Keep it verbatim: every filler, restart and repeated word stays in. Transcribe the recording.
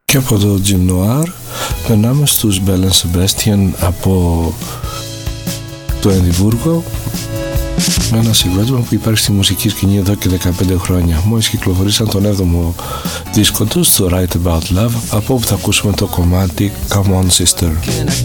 Και από το Jim Noir περνάμε στους Bell and Sebastian από το Εδιμβούργο, με ένα συγκρότημα που υπάρχει στη μουσική σκηνή εδώ και δεκαπέντε χρόνια. Μόλις κυκλοφορήσαν τον έβδομο δίσκο τους, το Right About Love, από όπου θα ακούσουμε το κομμάτι Come On Sister.